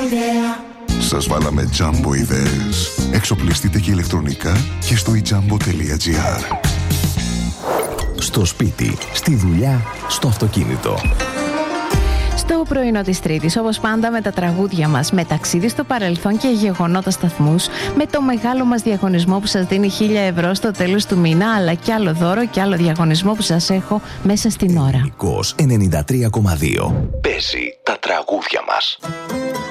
Σας βάλαμε Jumbo ιδέες. Εξοπλιστείτε και ηλεκτρονικά και στο ijambo.gr. Στο σπίτι, στη δουλειά, στο αυτοκίνητο. Στο πρωινό της Τρίτης, όπως πάντα με τα τραγούδια μας, με ταξίδι στο παρελθόν και γεγονότα σταθμούς, με το μεγάλο μας διαγωνισμό που σας δίνει 1.000 ευρώ στο τέλος του μήνα, αλλά κι άλλο δώρο και άλλο διαγωνισμό που σας έχω μέσα στην ώρα. Ελληνικός 93,2. Παίζει τα τραγούδια μας.